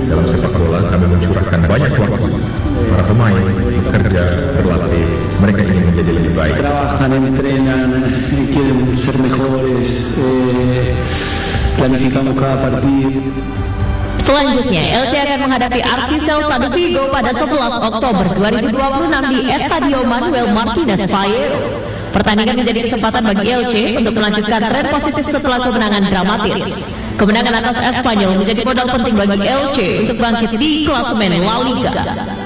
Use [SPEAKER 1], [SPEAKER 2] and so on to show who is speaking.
[SPEAKER 1] dalam sepak bola kami mencurahkan banyak waktu. Para pemain bekerja, berlatih, mereka ingin menjadi lebih baik.
[SPEAKER 2] Trabajan, entrenan, quieren ser mejores, planificamos cada partido.
[SPEAKER 3] Selanjutnya, LC akan menghadapi RC Celta de Vigo pada 11 Oktober 2026 di Estadio Manuel Martinez Valero. Pertandingan menjadi kesempatan bagi LC untuk melanjutkan tren positif setelah kemenangan dramatis. Kemenangan atas Espanyol menjadi modal penting bagi LC untuk bangkit di klasemen La Liga.